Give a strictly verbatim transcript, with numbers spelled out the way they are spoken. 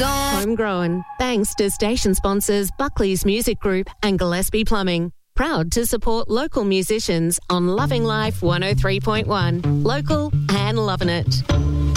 Homegrown. Thanks to station sponsors Buckley's Music Group and Gillespie Plumbing. Proud to support local musicians on Loving Life one oh three point one. Local and loving it.